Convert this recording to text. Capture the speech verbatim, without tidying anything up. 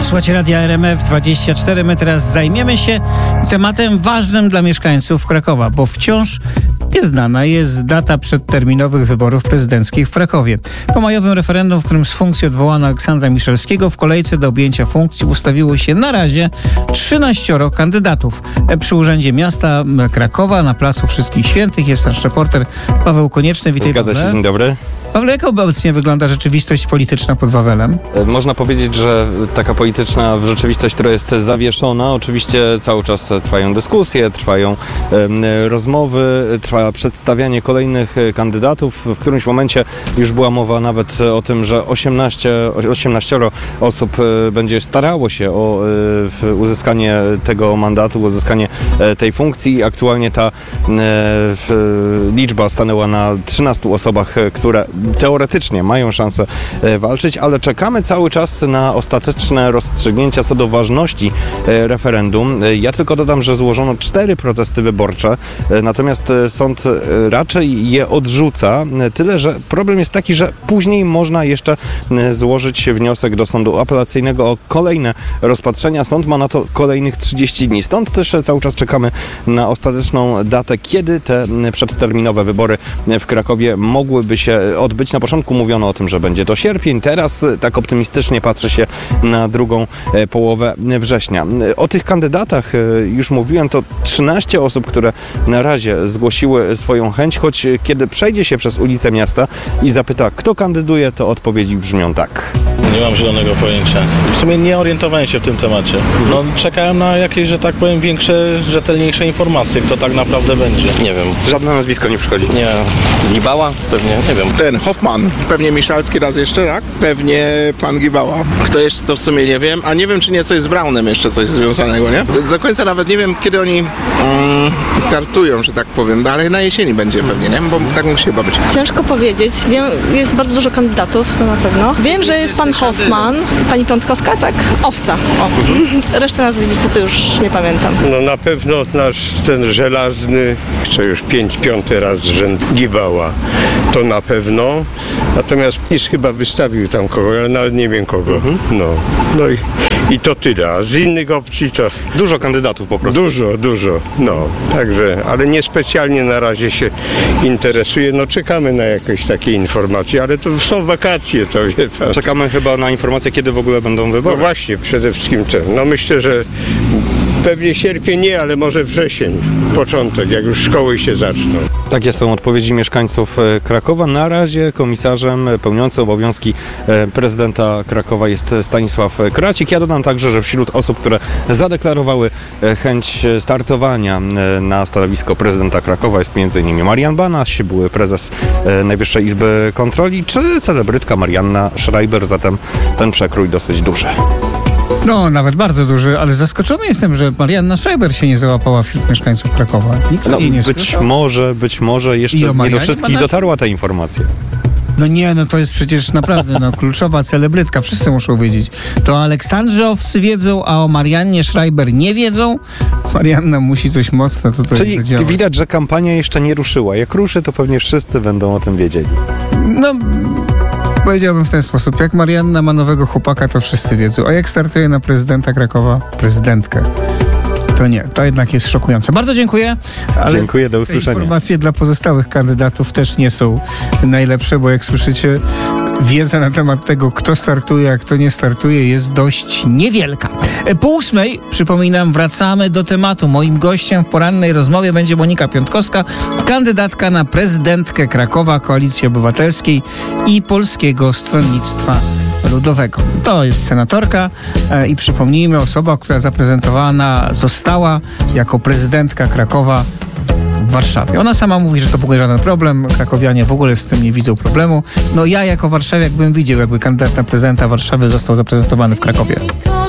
Słuchajcie Radia R M F dwadzieścia cztery. My teraz zajmiemy się tematem ważnym dla mieszkańców Krakowa, bo wciąż nieznana jest data przedterminowych wyborów prezydenckich w Krakowie. Po majowym referendum, w którym z funkcji odwołano Aleksandra Miszalskiego, w kolejce do objęcia funkcji ustawiło się na razie trzynaścioro kandydatów. Przy Urzędzie Miasta Krakowa na Placu Wszystkich Świętych jest nasz reporter Paweł Konieczny. Witaj, Zgadza Pawle. się, dzień dobry. Pawle, jak obecnie wygląda rzeczywistość polityczna pod Wawelem? Można powiedzieć, że taka polityczna rzeczywistość, która jest zawieszona. Oczywiście cały czas trwają dyskusje, trwają e, rozmowy, trwa przedstawianie kolejnych kandydatów. W którymś momencie już była mowa nawet o tym, że osiemnaście, osiemnaścioro osób będzie starało się o e, uzyskanie tego mandatu, uzyskanie e, tej funkcji. Aktualnie ta e, liczba stanęła na trzynastu osobach, które teoretycznie mają szansę walczyć, ale czekamy cały czas na ostateczne rozstrzygnięcia co do ważności referendum. Ja tylko dodam, że złożono cztery protesty wyborcze, natomiast sąd raczej je odrzuca. Tyle, że problem jest taki, że później można jeszcze złożyć wniosek do sądu apelacyjnego o kolejne rozpatrzenia. Sąd ma na to kolejnych trzydzieści dni. Stąd też cały czas czekamy na ostateczną datę, kiedy te przedterminowe wybory w Krakowie mogłyby się odbyć. Na początku mówiono o tym, że będzie to sierpień, teraz tak optymistycznie patrzy się na drugą połowę września. O tych kandydatach już mówiłem, to trzynaście osób, które na razie zgłosiły swoją chęć, choć kiedy przejdzie się przez ulicę miasta i zapyta, kto kandyduje, to odpowiedzi brzmią tak. Nie mam zielonego pojęcia. W sumie nie orientowałem się w tym temacie. No, czekałem na jakieś, że tak powiem, większe, rzetelniejsze informacje, kto tak naprawdę będzie. Nie wiem. Żadne nazwisko nie przychodzi. Nie. Gibała? Pewnie, nie wiem. Ten Hoffman, pewnie Miszalski raz jeszcze, tak? Pewnie pan Gibała. Kto jeszcze, to w sumie nie wiem, a nie wiem, czy nie coś z Braunem jeszcze coś związanego, nie? Do końca nawet nie wiem, kiedy oni um, startują, że tak powiem, no, ale na jesieni będzie pewnie, nie? Bo tak musi chyba być. Ciężko powiedzieć. Wiem, jest bardzo dużo kandydatów, to na pewno. Wiem, że jest pan Hoffman, pani Piątkowska, tak? Owca. O. Resztę nazwisk niestety już nie pamiętam. No na pewno nasz ten żelazny, co już pięć, piąty raz z rzędu, Gibała. To na pewno. Natomiast PiS chyba wystawił tam kogoś, ale nawet nie wiem kogo. Mhm. No, no i, i to tyle. A z innych opcji to... Dużo kandydatów po prostu. Dużo, dużo. No, także, ale niespecjalnie na razie się interesuje. No czekamy na jakieś takie informacje, ale to są wakacje, to wie pan. Czekamy chyba na informację, kiedy w ogóle będą wybory. No właśnie, przede wszystkim ten. No myślę, że pewnie sierpień nie, ale może wrzesień, początek, jak już szkoły się zaczną. Takie są odpowiedzi mieszkańców Krakowa. Na razie komisarzem pełniącym obowiązki prezydenta Krakowa jest Stanisław Kracik. Ja dodam także, że wśród osób, które zadeklarowały chęć startowania na stanowisko prezydenta Krakowa jest między innymi Marian Banaś, były prezes Najwyższej Izby Kontroli, czy celebrytka Marianna Schreiber, zatem ten przekrój dosyć duży. No, nawet bardzo duży, ale zaskoczony jestem, że Marianna Schreiber się nie załapała wśród mieszkańców Krakowa. Nikt No, jej nie być słyszał. może, być może jeszcze nie do wszystkich Banaś? dotarła ta informacja. No nie, no to jest przecież naprawdę no, kluczowa celebrytka, wszyscy muszą wiedzieć. To o Aleksandrze wiedzą, a o Mariannie Schreiber nie wiedzą. Marianna musi coś mocno tutaj Czyli zadziałać. widać, że kampania jeszcze nie ruszyła. Jak ruszy, to pewnie wszyscy będą o tym wiedzieli. No, powiedziałbym w ten sposób. Jak Marianna ma nowego chłopaka, to wszyscy wiedzą. A jak startuje na prezydenta Krakowa, prezydentkę, to nie. To jednak jest szokujące. Bardzo dziękuję. Ale Dziękuję, do usłyszenia. informacje dla pozostałych kandydatów też nie są najlepsze, bo jak słyszycie, wiedza na temat tego, kto startuje, a kto nie startuje, jest dość niewielka. Po ósmej, przypominam, wracamy do tematu. Moim gościem w porannej rozmowie będzie Monika Piątkowska, kandydatka na prezydentkę Krakowa, Koalicji Obywatelskiej i Polskiego Stronnictwa Ludowego. To jest senatorka e, i przypomnijmy, osoba, która zaprezentowana została jako prezydentka Krakowa w Warszawie. Ona sama mówi, że to w ogóle żaden problem. Krakowianie w ogóle z tym nie widzą problemu. No ja jako warszawiak bym widział, jakby kandydat na prezydenta Warszawy został zaprezentowany w Krakowie.